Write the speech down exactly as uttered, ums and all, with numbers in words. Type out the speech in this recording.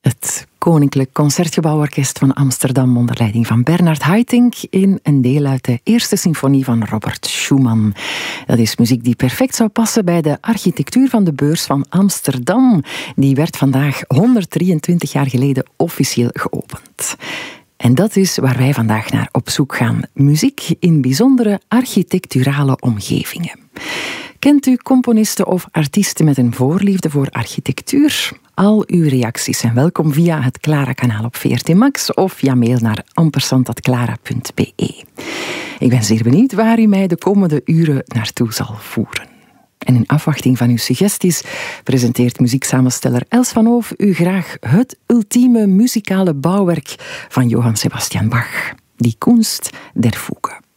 Het Koninklijk Concertgebouworkest van Amsterdam onder leiding van Bernard Haitink in een deel uit de eerste symfonie van Robert Schumann. Dat is muziek die perfect zou passen bij de architectuur van de beurs van Amsterdam. Die werd vandaag honderddrieëntwintig jaar geleden officieel geopend. En dat is waar wij vandaag naar op zoek gaan. Muziek in bijzondere architecturale omgevingen. Kent u componisten of artiesten met een voorliefde voor architectuur? Al uw reacties zijn welkom via het Clara-kanaal op V R T Max of via mail naar ampersand punt clara punt b e. Ik ben zeer benieuwd waar u mij de komende uren naartoe zal voeren. En in afwachting van uw suggesties presenteert muzieksamensteller Els van Hoof u graag het ultieme muzikale bouwwerk van Johann Sebastian Bach, Die Kunst der Fuge.